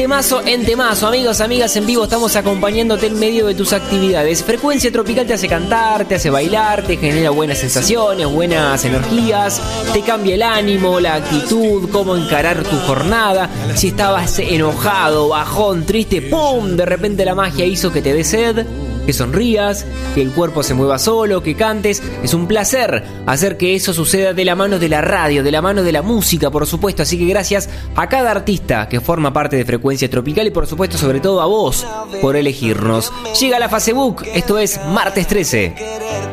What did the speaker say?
temazo en temazo, amigos, amigas, en vivo estamos acompañándote en medio de tus actividades. Frecuencia Tropical te hace cantar, te hace bailar, te genera buenas sensaciones, buenas energías, te cambia el ánimo, la actitud, cómo encarar tu jornada. Si estabas enojado, bajón, triste, ¡pum!, de repente la magia hizo que te dé sed, que sonrías, que el cuerpo se mueva solo, que cantes. Es un placer hacer que eso suceda de la mano de la radio, de la mano de la música, por supuesto. Así que gracias a cada artista que forma parte de Frecuencia Tropical y por supuesto sobre todo a vos por elegirnos. Llega la fase book, esto es Martes 13.